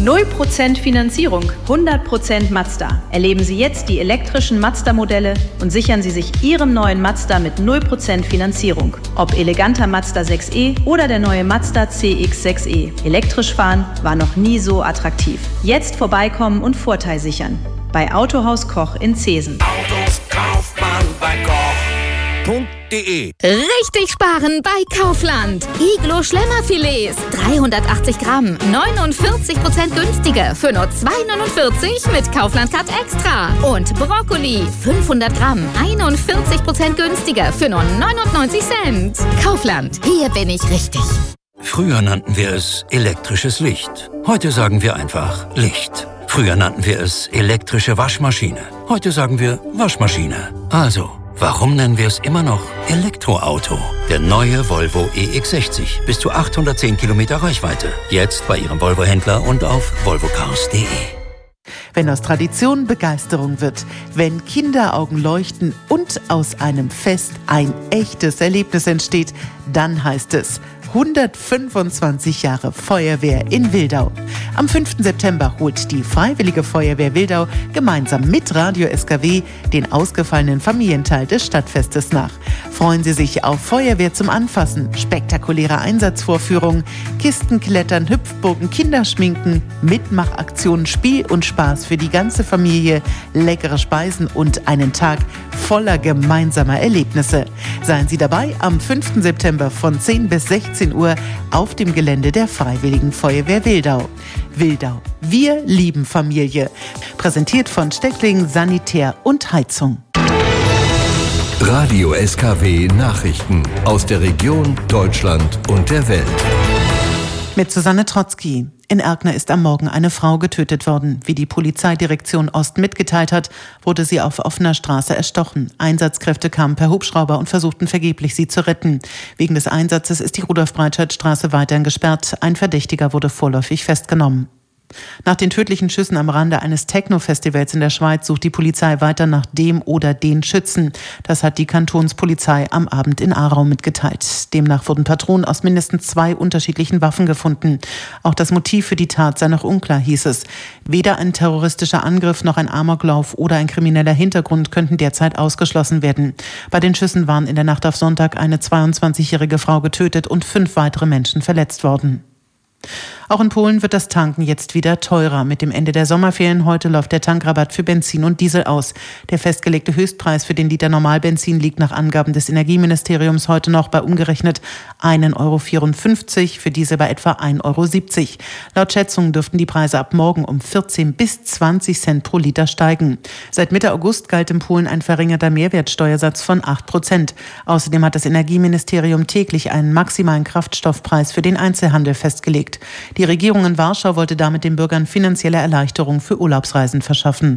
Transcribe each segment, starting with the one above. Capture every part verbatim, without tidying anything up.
null Prozent Finanzierung, hundert Prozent Mazda. Erleben Sie jetzt die elektrischen Mazda-Modelle und sichern Sie sich Ihrem neuen Mazda mit null Prozent Finanzierung. Ob eleganter Mazda sechs e oder der neue Mazda C X sechs e. Elektrisch fahren war noch nie so attraktiv. Jetzt vorbeikommen und Vorteil sichern. Bei Autohaus Koch in Zeesen. Autos kauft man bei Koch punkt de. Richtig sparen bei Kaufland. Iglo Schlemmerfilets, dreihundertachtzig Gramm, neunundvierzig Prozent günstiger für nur zwei neunundvierzig mit Kaufland Card Extra. Und Brokkoli, fünfhundert Gramm, einundvierzig Prozent günstiger für nur neunundneunzig Cent. Kaufland, hier bin ich richtig. Früher nannten wir es elektrisches Licht. Heute sagen wir einfach Licht. Früher nannten wir es elektrische Waschmaschine. Heute sagen wir Waschmaschine. Also, warum nennen wir es immer noch Elektroauto? Der neue Volvo E X sechzig. Bis zu achthundertzehn Kilometer Reichweite. Jetzt bei Ihrem Volvo-Händler und auf volvo cars punkt de. Wenn aus Tradition Begeisterung wird, wenn Kinderaugen leuchten und aus einem Fest ein echtes Erlebnis entsteht, dann heißt es hundertfünfundzwanzig Jahre Feuerwehr in Wildau. Am fünften September holt die Freiwillige Feuerwehr Wildau gemeinsam mit Radio S K W den ausgefallenen Familienteil des Stadtfestes nach. Freuen Sie sich auf Feuerwehr zum Anfassen, spektakuläre Einsatzvorführungen, Kistenklettern, Hüpfburgen, Kinderschminken, Mitmachaktionen, Spiel und Spaß für die ganze Familie, leckere Speisen und einen Tag voller gemeinsamer Erlebnisse. Seien Sie dabei am fünften September von zehn bis sechzehn Uhr auf dem Gelände der Freiwilligen Feuerwehr Wildau. Wildau, wir lieben Familie. Präsentiert von Steckling Sanitär und Heizung. Radio S K W Nachrichten aus der Region, Deutschland und der Welt. Mit Susanne Trotzki. In Erkner ist am Morgen eine Frau getötet worden. Wie die Polizeidirektion Ost mitgeteilt hat, wurde sie auf offener Straße erstochen. Einsatzkräfte kamen per Hubschrauber und versuchten vergeblich, sie zu retten. Wegen des Einsatzes ist die Rudolf-Breitscheid-Straße weiterhin gesperrt. Ein Verdächtiger wurde vorläufig festgenommen. Nach den tödlichen Schüssen am Rande eines Techno-Festivals in der Schweiz sucht die Polizei weiter nach dem oder den Schützen. Das hat die Kantonspolizei am Abend in Aarau mitgeteilt. Demnach wurden Patronen aus mindestens zwei unterschiedlichen Waffen gefunden. Auch das Motiv für die Tat sei noch unklar, hieß es. Weder ein terroristischer Angriff noch ein Amoklauf oder ein krimineller Hintergrund könnten derzeit ausgeschlossen werden. Bei den Schüssen waren in der Nacht auf Sonntag eine zweiundzwanzigjährige Frau getötet und fünf weitere Menschen verletzt worden. Auch in Polen wird das Tanken jetzt wieder teurer. Mit dem Ende der Sommerferien heute läuft der Tankrabatt für Benzin und Diesel aus. Der festgelegte Höchstpreis für den Liter Normalbenzin liegt nach Angaben des Energieministeriums heute noch bei umgerechnet ein Euro vierundfünfzig, für Diesel bei etwa ein Euro siebzig. Laut Schätzungen dürften die Preise ab morgen um vierzehn bis zwanzig Cent pro Liter steigen. Seit Mitte August galt in Polen ein verringerter Mehrwertsteuersatz von acht Prozent. Außerdem hat das Energieministerium täglich einen maximalen Kraftstoffpreis für den Einzelhandel festgelegt. Die Regierung in Warschau wollte damit den Bürgern finanzielle Erleichterung für Urlaubsreisen verschaffen.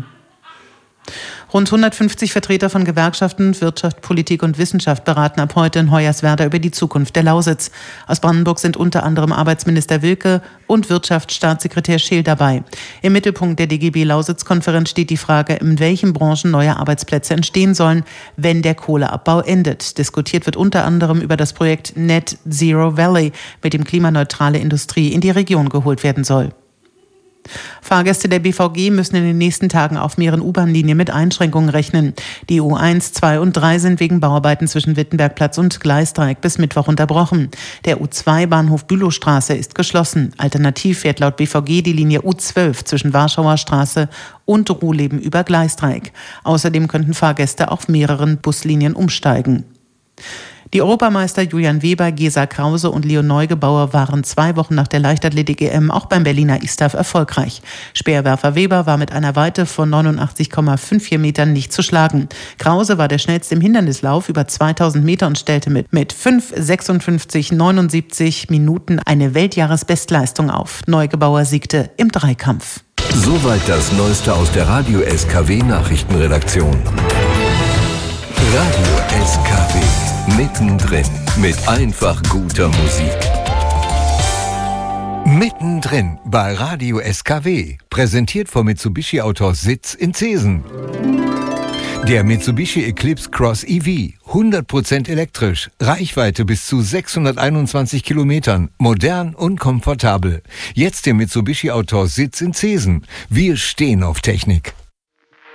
Rund hundertfünfzig Vertreter von Gewerkschaften, Wirtschaft, Politik und Wissenschaft beraten ab heute in Hoyerswerda über die Zukunft der Lausitz. Aus Brandenburg sind unter anderem Arbeitsminister Wilke und Wirtschaftsstaatssekretär Scheel dabei. Im Mittelpunkt der D G B-Lausitz-Konferenz steht die Frage, in welchen Branchen neue Arbeitsplätze entstehen sollen, wenn der Kohleabbau endet. Diskutiert wird unter anderem über das Projekt Net Zero Valley, mit dem klimaneutrale Industrie in die Region geholt werden soll. Fahrgäste der B V G müssen in den nächsten Tagen auf mehreren U-Bahn-Linien mit Einschränkungen rechnen. Die U eins, zwei und drei sind wegen Bauarbeiten zwischen Wittenbergplatz und Gleisdreieck bis Mittwoch unterbrochen. Der U zwei Bahnhof Bülowstraße ist geschlossen. Alternativ fährt laut B V G die Linie U zwölf zwischen Warschauer Straße und Ruhleben über Gleisdreieck. Außerdem könnten Fahrgäste auf mehreren Buslinien umsteigen. Die Europameister Julian Weber, Gesa Krause und Leon Neugebauer waren zwei Wochen nach der Leichtathletik-E M auch beim Berliner ISTAF erfolgreich. Speerwerfer Weber war mit einer Weite von neunundachtzig Komma vierundfünfzig Metern nicht zu schlagen. Krause war der schnellste im Hindernislauf über zweitausend Meter und stellte mit, mit fünf sechsundfünfzig neunundsiebzig Minuten eine Weltjahresbestleistung auf. Neugebauer siegte im Dreikampf. Soweit das Neueste aus der Radio S K W Nachrichtenredaktion. Radio S K W. Mittendrin mit einfach guter Musik. Mittendrin bei Radio S K W. Präsentiert von Mitsubishi Autos Sitz in Zeesen. Der Mitsubishi Eclipse Cross E V. hundert Prozent elektrisch. Reichweite bis zu sechshunderteinundzwanzig Kilometern. Modern und komfortabel. Jetzt der Mitsubishi Outdoor Sitz in Zesen. Wir stehen auf Technik.